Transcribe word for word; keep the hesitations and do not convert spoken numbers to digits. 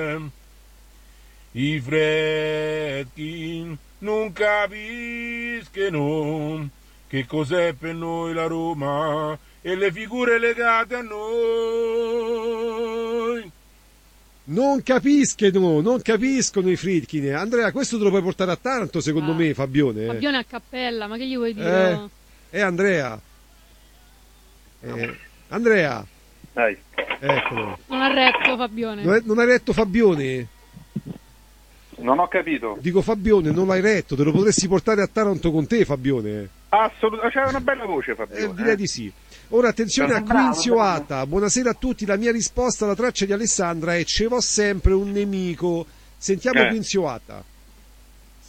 I freddi non capiscono che cos'è per noi la Roma e le figure legate a noi. Non capiscono, non capiscono i Friedkin. Andrea, questo te lo puoi portare a tanto, secondo ah, me, Fabione. Fabione a cappella, ma che gli vuoi dire? Eh, eh Andrea. Eh, Andrea. Dai. Eccolo. Non ha retto Fabione. Non, è, non hai retto Fabione? Non ho capito. Dico Fabione, non l'hai retto, te lo potresti portare a Taranto con te, Fabione. Assolutamente, c'è una bella voce, Fabione. Eh, direi eh. di sì. Ora attenzione a Quinzioata. Buonasera a tutti, la mia risposta alla traccia di Alessandra è: ce vo sempre un nemico. Sentiamo eh. Quinzioata.